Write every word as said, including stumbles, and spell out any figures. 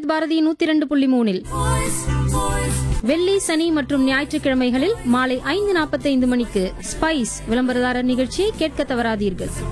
விவித் பாரதி நூத்தி இரண்டு புள்ளி மூணில் வெள்ளி, சனி மற்றும் ஞாயிற்றுக்கிழமைகளில் மாலை ஐந்து நாற்பத்தைந்து மணிக்கு ஸ்பைஸ் விளம்பரதாரர் நிகழ்ச்சியை கேட்க தவறாதீர்கள்.